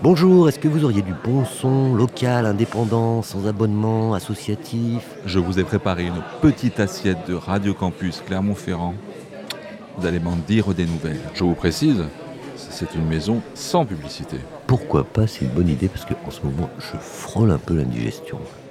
Bonjour, est-ce que vous auriez du bon son, local, indépendant, sans abonnement, associatif? Je vous ai préparé une petite assiette de Radio Campus Clermont-Ferrand. Vous allez m'en dire des nouvelles. Je vous précise, c'est une maison sans publicité. Pourquoi pas, c'est une bonne idée parce qu'en ce moment, je frôle un peu l'indigestion.